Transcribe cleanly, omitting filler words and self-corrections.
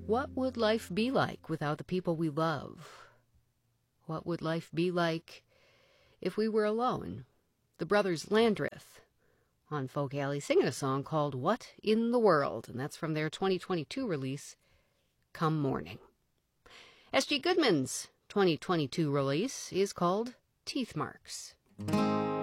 What would life be like without the people we love? What would life be like if we were alone? The brothers Landreth on Folk Alley singing a song called What in the World, and that's from their 2022 release, Come Morning. S.G. Goodman's 2022 release is called Teeth Marks.